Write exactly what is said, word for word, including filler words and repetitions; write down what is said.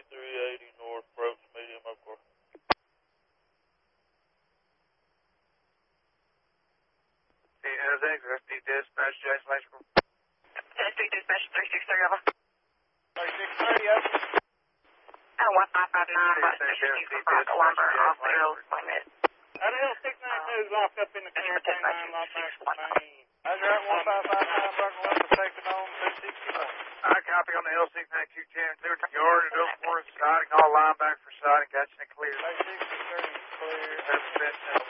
twenty-three eighty north, approach medium of course. Hey, how's that? That's the dispatch, Jason Electrical. S three dispatch three six three over. three six three, over. Oh, one five five nine, but you confirmed the lumber off the road limit. That L six ninety-two is locked up in the quarantine line, locked back to main. That's right, one five five nine, Buckle Lumber, taking on two sixty-one. I copy on the L six ninety-two, ten, clear to yard, and open for us, side, call line back for side, and got you clear. two sixty-three, clear.